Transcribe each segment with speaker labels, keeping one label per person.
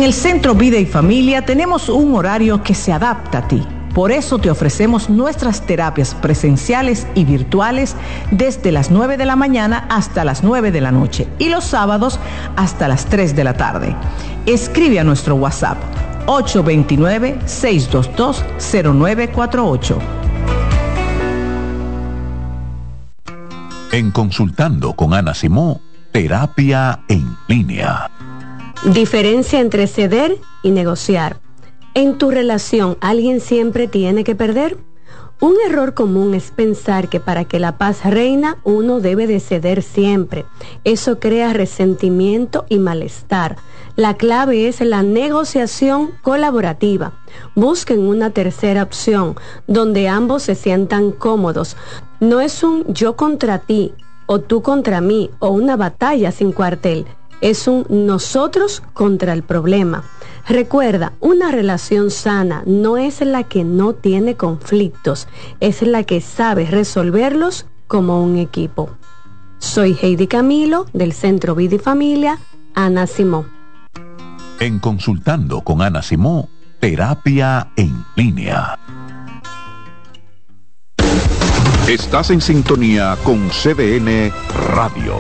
Speaker 1: el Centro Vida y Familia tenemos un horario que se adapta a ti. Por eso te ofrecemos nuestras terapias presenciales y virtuales desde las 9 de la mañana hasta las 9 de la noche y los sábados hasta las 3 de la tarde. Escribe a nuestro WhatsApp 829-622-0948.
Speaker 2: En Consultando con Ana Simó, terapia en línea.
Speaker 3: Diferencia entre ceder y negociar. ¿En tu relación alguien siempre tiene que perder? Un error común es pensar que para que la paz reina uno debe de ceder siempre. Eso crea resentimiento y malestar. La clave es la negociación colaborativa. Busquen una tercera opción donde ambos se sientan cómodos. No es un yo contra ti o tú contra mí o una batalla sin cuartel. Es un nosotros contra el problema. Recuerda, una relación sana no es la que no tiene conflictos, es la que sabe resolverlos como un equipo. Soy Heidi Camilo, del Centro Vida y Familia, Ana Simó.
Speaker 2: En Consultando con Ana Simó, terapia en línea. Estás en sintonía con CDN Radio.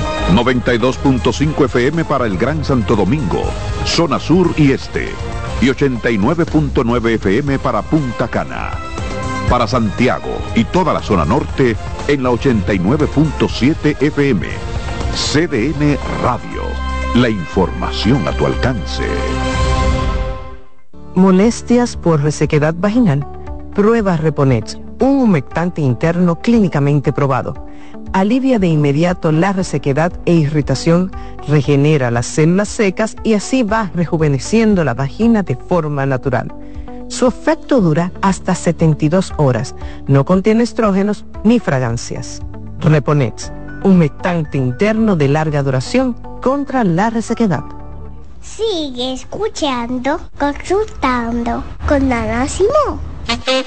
Speaker 2: 92.5 FM para el Gran Santo Domingo, zona sur y este, y 89.9 FM para Punta Cana. Para Santiago y toda la zona norte en la 89.7 FM. CDN Radio, la información a tu alcance.
Speaker 4: Molestias por resequedad vaginal. Prueba Reponet, un humectante interno clínicamente probado. Alivia de inmediato la resequedad e irritación, regenera las células secas y así va rejuveneciendo la vagina de forma natural. Su efecto dura hasta 72 horas. No contiene estrógenos ni fragancias. Reponet, humectante interno de larga duración contra la resequedad.
Speaker 5: Sigue escuchando, consultando con Ana Simó.